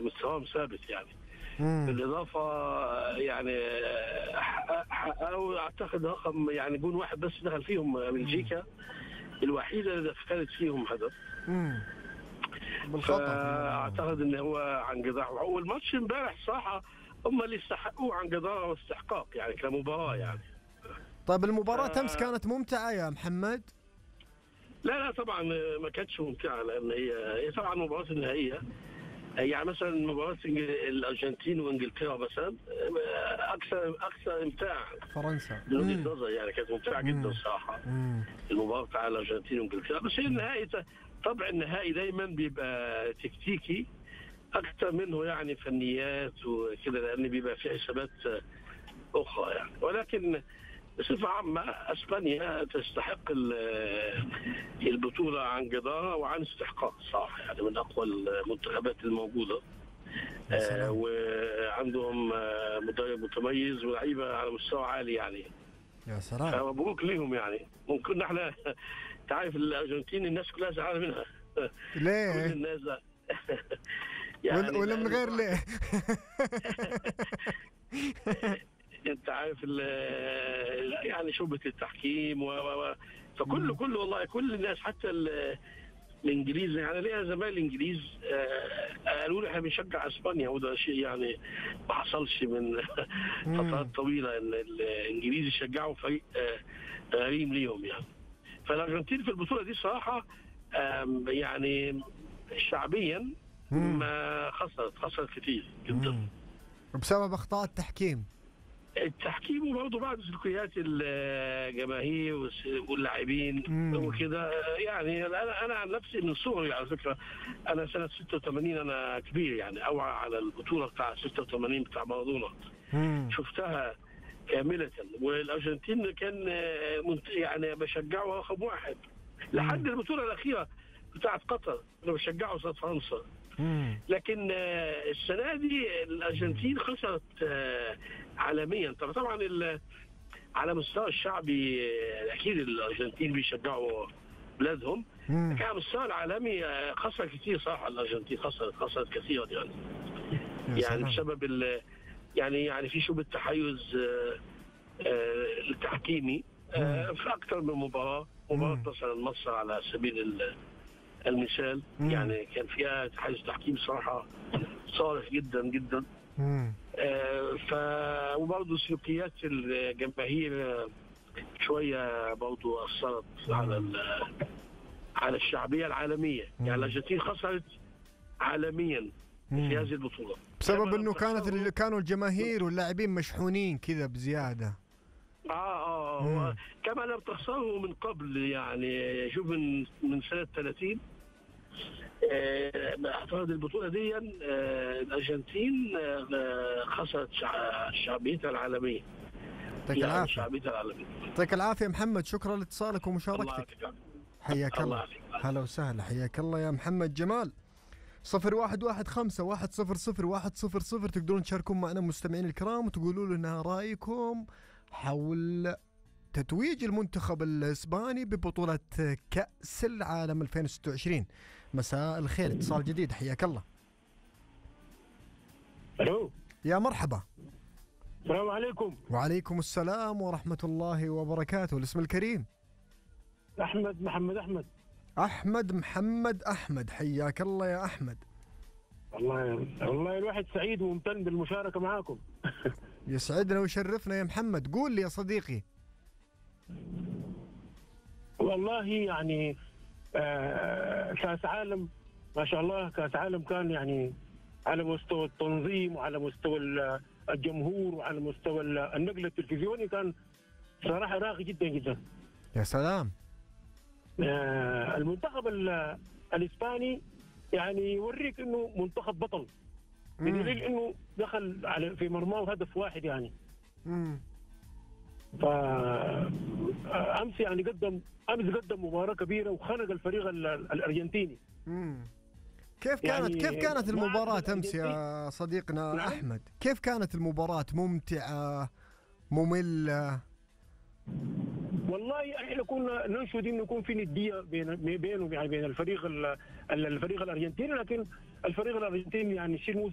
مستواهم ثابت يعني. بالإضافة يعني أو أعتقد رقم يعني جون واحد بس دخل فيهم بلجيكا، الوحيدة اللي دخلت فيهم هدف. فأعتقد إن هو عن جدارة. والماتش امبارح صراحة هم اللي استحقوه عن جدارة واستحقاق يعني كمباراة يعني. طيب المباراة أمس كانت ممتعة يا محمد؟ لا طبعا ما كانتش ممتعة، لأن هي طبعا مباراة النهائية. يعني مثلا مباراة الأرجنتين وإنجلترا مثلا أكثر إمتاع فرنسا من وجهة نظري يعني، كانت ممتعة جدا الصراحة المباراة بتاع الأرجنتين وإنجلترا. بس هي النهائي طبع النهائي دايما بيبقى تكتيكي أكثر منه يعني فنيات وكده، لأن بيبقى فيه حسابات أخرى يعني. ولكن بصفة عامة أسبانيا تستحق البطولة عن جدارة وعن استحقاق صراحة يعني، من أقوى المنتخبات الموجودة. وعندهم مدرب متميز ولاعيبة على مستوى عالي يعني. يا سلام. فمبروك ليهم يعني. ممكن احنا تعرف الأرجنتين الناس كلها زعلانة منها. ليه؟ كل الناس يعني ولا من غير ليه؟ انت عارف يعني شبهة التحكيم فكله والله كل الناس حتى الانجليز يعني. ليها زمايل انجليز قالوا لي احنا بنشجع اسبانيا، وده شيء يعني ما حصلش من فترات طويله ان الانجليز يشجعوا فريق غريم ليهم يعني. فالارجنتين في البطوله دي صراحه يعني شعبيا ما خسرت كتير جدا بسبب اخطاء التحكيم وبرضه بعض سلوكيات الجماهير واللاعبين وكده يعني. انا عن نفسي من صغري على فكره، انا سنه 86 انا كبير يعني، اوعى على البطوله بتاع 86 بتاع مارادونا. شفتها كامله، والارجنتين كان يعني بشجعه رقم واحد لحد البطوله الاخيره بتاعت قطر، انا بشجعه قصاد فرنسا. لكن السنه دي الارجنتين خسرت عالميا. طبعا على مستوى الشعبي اكيد الارجنتين بيشجعوا بلادهم، لكن على المستوى العالمي خسر كتير صراحه. الارجنتين خسرت كثيرا يعني بسبب يعني في شبه تحيز التحكيمي في اكثر من مباراه مثلا مصر على سبيل المثال يعني كان فيها تحيز تحكيم صراحه صارخ جدا جدا. وبرضه سلوكيات الجماهير شويه برضه اثرت على الشعبيه العالميه يعني. الارجنتين خسرت عالميا في هذه البطوله بسبب انه كانوا الجماهير واللاعبين مشحونين كذا بزياده. كما لم تخسروا من قبل يعني. شوف من سنه 30 اعتقد البطوله دي الارجنتين خسرت شعبيتها العالميه. يعطيك العافيه. شعبيتها العالميه. يعطيك العافيه محمد، شكرا لاتصالك ومشاركتك. حياك الله. هلا وسهلا، حياك الله يا محمد جمال. 0115100100 تقدرون تشاركون معنا مستمعين الكرام وتقولوا لنا رايكم حول تتويج المنتخب الإسباني ببطولة كأس العالم 2026. مساء الخير، اتصال جديد، حياك الله. الو يا مرحبا. السلام عليكم. وعليكم السلام ورحمة الله وبركاته. الاسم الكريم؟ أحمد محمد أحمد. أحمد محمد أحمد، حياك الله يا أحمد. والله الواحد سعيد وممتن بالمشاركة معاكم. يسعدنا ويشرفنا يا محمد. قول لي يا صديقي. والله يعني كأس عالم ما شاء الله، كأس عالم كان يعني على مستوى التنظيم وعلى مستوى الجمهور وعلى مستوى النقل التلفزيوني، كان صراحة راقي جدا جدا. يا سلام. المنتخب الإسباني يعني يوريك إنه منتخب بطل، بدليل إنه دخل في مرماه هدف واحد يعني. فأمس يعني قدم مباراة كبيرة وخنق الفريق الأرجنتيني. كيف كانت المباراة أمس يا صديقنا؟ نعم؟ أحمد، كيف كانت المباراة؟ ممتعة مملة؟ والله احنا كنا ننشد انه يكون في نديه بينهم يعني بين الفريق الارجنتيني، لكن الفريق الارجنتيني يعني شيء